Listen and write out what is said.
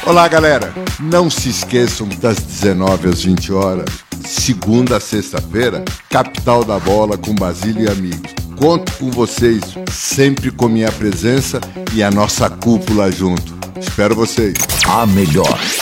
Olá, galera. Não se esqueçam das 19 às 20 horas, segunda a sexta-feira, Capital da Bola com Basílio e amigos. Conto com vocês, sempre com minha presença e a nossa cúpula junto. Espero vocês. A melhor